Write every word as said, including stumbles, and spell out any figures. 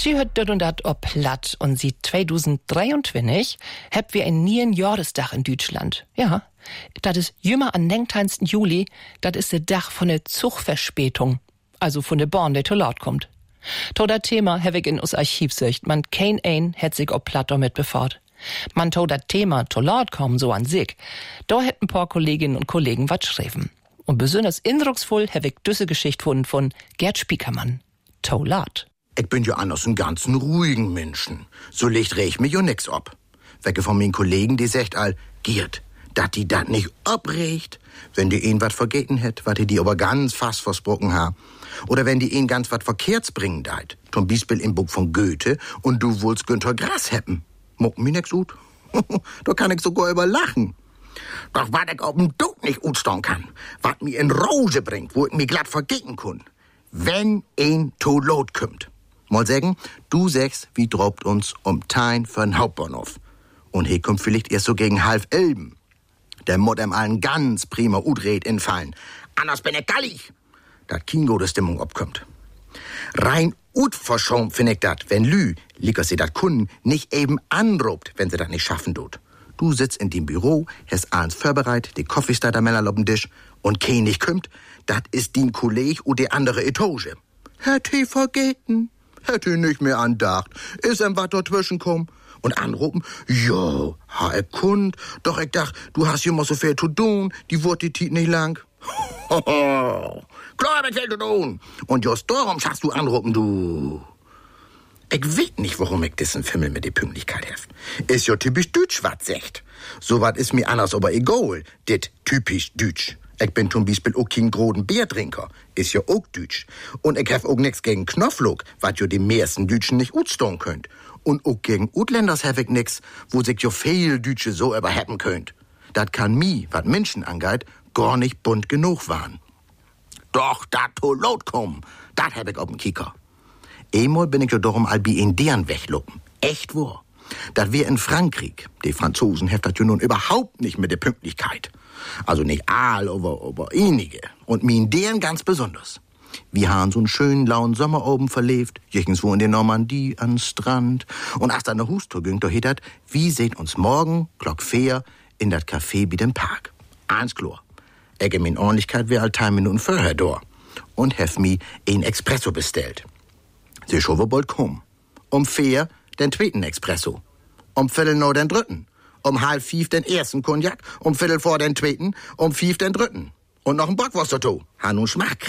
Sie hört dort und dat ob platt und sie zweitausenddreiundzwanzig habt wir ein neuen Jahrestag in Deutschland. Ja, das ist jümmer an neunzehnten Juli, das ist der Dach von der Zugverspätung, also von der Bahn, der zu laut kommt. To dat Thema hab ich in us Archiv sicht, man kein ein hat sich ob platt damit befahrt. Man to dat Thema zu laut kommen so an sich, da hätten ein paar Kolleginnen und Kollegen wat schreiben. Und besonders eindrucksvoll hab ich düsse Geschichte von, von Gerd Spiekermann. To laut. Ich bin ja anders ein ganzen ruhigen Menschen. So leicht reg mich ja nix ab. Wecke von meinen Kollegen, die sagt all, Gerd, dat die dat nicht abregt. Wenn die ihn wat vergeten hätt, wat die die aber ganz fast versprochen ha. Oder wenn die ihn ganz wat verkehrts bringen deit. Zum Beispiel im Buch von Goethe und du wollst Günter Grass hätten. Muck mir nix ut. Da kann ich sogar über lachen. Doch wat ich ob'n Duck nicht utstehen kann, wat mir in Rose bringt, wo ich mir glatt vergeten kun. Wenn ein to lot kümmt. Mal sagen, du sagst, wie drobt uns um Tein für den Hauptbahnhof. Und he kommt vielleicht erst so gegen halb elben. Der muss ihm allen ganz prima Utred infallen. Anders bin ich gallig. Dat kein gute Stimmung abkommt. Rein utverschämt find ich dat, wenn Lü, liker sie dat Kunden, nicht eben anrobt, wenn sie dat nicht schaffen tut. Du sitzt in dem Büro, hast alles vorbereitet, die Kaffeestarter Meller auf dem Tisch und kein nicht kommt, dat ist din Kolleg und die andere Etage. Hätt he vergeten. Hätte nicht mehr andacht. Ist ein wat dazwischen kommen. Und anrufen, jo, ha er kund, doch ich dacht, du hast immer so viel zu tun, die wird die Tiet nicht lang. Klar, mit viel zu tun. Und just darum schaffst du anrufen, du. Ich weiß nicht, warum ich diesen Fimmel mit der Pünktlichkeit heft. Ist ja typisch deutsch, wat secht. So wat ist mir anders aber egal, dit typisch deutsch. Ich bin zum Beispiel auch kein großen Biertrinker. Ist ja auch deutsch. Und ich hab auch nix gegen Knopflook, wat jo die meisten Deutschen nicht utstehen könnt. Und auch gegen Utländers hab ich nix, wo sich jo viel Deutsche so überhappen könnt. Dat kann mi, wat Menschen angeht, gar nicht bunt genug waren. Doch dat to laut kommen, dat hab ich ob'n Kicker. Einmal bin ich jo darum albi in deren wegluppen. Echt wahr. Dat wär in Frankreich. Die Franzosen heft dat jo nun überhaupt nicht mit der Pünktlichkeit. Also nicht all, aber, aber einige. Und mir in deren ganz besonders. Wir haben so einen schönen lauen Sommer oben verlebt, irgendwo in der Normandie, an Strand. Und als dann eine Hustour ging, da hieß das, wie seht uns morgen, Glock vier, in dat Café bei dem Park. Eins klar. Ich in Ordentlichkeit wär halt drei Minuten vorher da. Und hef mi ein Espresso bestellt. Sie schon bald kommen. Um vier den zweiten Espresso. Um viertel noch den dritten. Um halb fief den ersten Cognac, um viertel vor den zweiten, um fief den dritten. Und noch ein Bockwurst dazu. Ha nun Schmack